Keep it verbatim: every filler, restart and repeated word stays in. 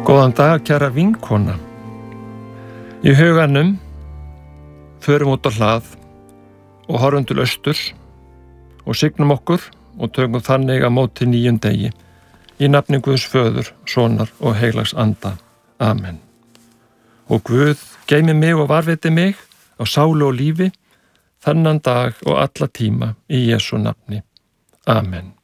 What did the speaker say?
Góðan dag, kæra vinkona. Í huganum förum út á hlað og horfum til austurs og signum okkur og tökum þannig á móti nýjum degi. Í nafni Guðs föður, sonar og heilags anda. Amen. Og Guð geymi mig og varveiti mig á sálu og lífi þennan dag og alla tíma í Jesú nafni. Amen.